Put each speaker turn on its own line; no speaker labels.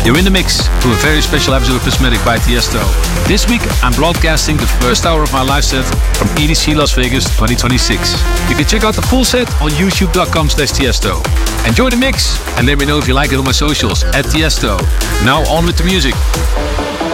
You're in the mix to a very special episode of Prismatic by Tiesto. This week, I'm broadcasting the first hour of my live set from EDC Las Vegas 2026. You can check out the full set on youtube.com/Tiesto. Enjoy the mix and let me know if you like it on my socials @Tiesto. Now on with the music.